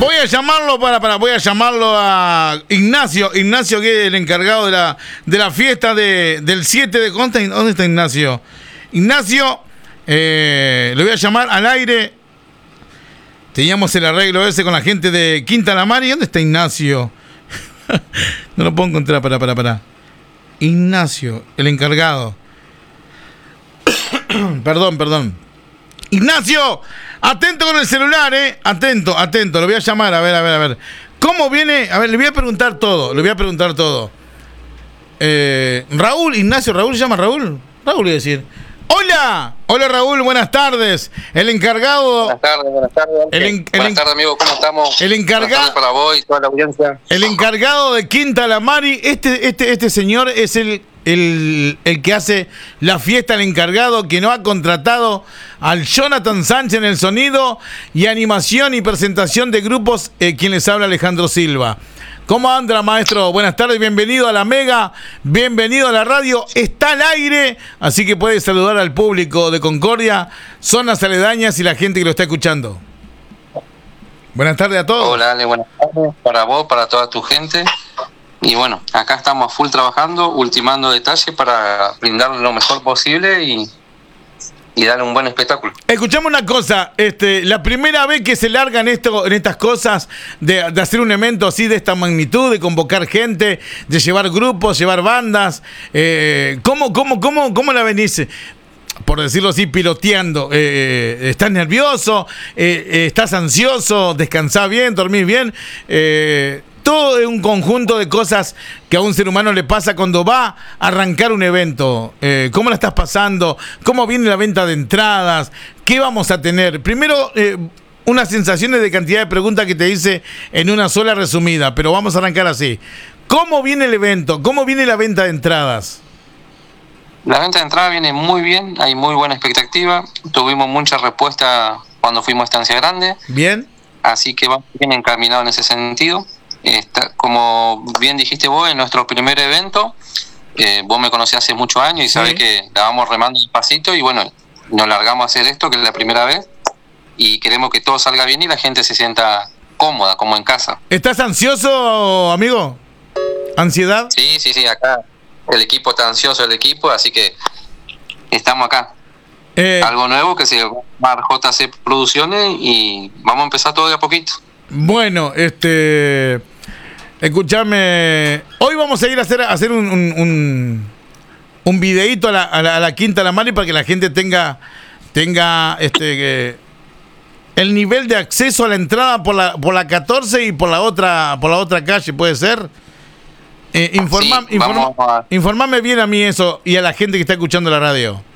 Voy a llamarlo voy a llamarlo a Ignacio, que es el encargado de la fiesta del 7 de Constantine. ¿Dónde está Ignacio? Ignacio, le voy a llamar al aire. Teníamos el arreglo ese con la gente de Quinta La Mari. ¿Dónde está Ignacio? No lo puedo encontrar, para. Ignacio, el encargado. Perdón. Ignacio, atento con el celular, Atento, lo voy a llamar, a ver. ¿Cómo viene? A ver, le voy a preguntar todo. Raúl, Ignacio, ¿Raúl se llama Raúl? Raúl voy a decir. Hola Raúl, buenas tardes. El encargado. Buenas tardes. Buenas tardes, amigo, ¿cómo estamos? El encargado. Buenas tardes para vos y toda la audiencia. El encargado de Quinta La Mari, este señor es el que hace la fiesta, el encargado que no ha contratado al Jonathan Sánchez en el sonido y animación y presentación de grupos, quien les habla, Alejandro Silva. ¿Cómo anda, maestro? Buenas tardes, bienvenido a la Mega, bienvenido a la radio, está al aire, así que puede saludar al público de Concordia, zonas aledañas y la gente que lo está escuchando. Buenas tardes a todos. Hola, Ale, buenas tardes para vos, para toda tu gente. Y bueno, acá estamos a full trabajando, ultimando detalles para brindar lo mejor posible y darle un buen espectáculo. Escuchame una cosa, la primera vez que se largan en estas cosas de hacer un evento así de esta magnitud, de convocar gente, de llevar grupos, llevar bandas, ¿cómo la venís, por decirlo así, piloteando? ¿Estás nervioso? ¿Estás ansioso? ¿Descansás bien? ¿Dormís bien? Todo es un conjunto de cosas que a un ser humano le pasa cuando va a arrancar un evento. ¿Cómo la estás pasando? ¿Cómo viene la venta de entradas? ¿Qué vamos a tener? Primero, unas sensaciones de cantidad de preguntas que te hice en una sola resumida, pero vamos a arrancar así. ¿Cómo viene el evento? ¿Cómo viene la venta de entradas? La venta de entradas viene muy bien, hay muy buena expectativa. Tuvimos mucha respuesta cuando fuimos a Estancia Grande. Bien. Así que vamos bien encaminados en ese sentido. Como bien dijiste vos, en nuestro primer evento, vos me conocés hace muchos años y sabés que la vamos remando despacito y bueno, nos largamos a hacer esto, que es la primera vez, y queremos que todo salga bien y la gente se sienta cómoda, como en casa. ¿Estás ansioso, amigo? ¿Ansiedad? Sí, acá el equipo está ansioso, así que estamos acá. Algo nuevo que se llama JC Producciones y vamos a empezar todo de a poquito. Bueno, escúchame, hoy vamos a ir a hacer un videíto a la Quinta La Mari para que la gente tenga el nivel de acceso a la entrada por la 14 y por la otra calle, ¿puede ser? Informame bien a mí eso y a la gente que está escuchando la radio.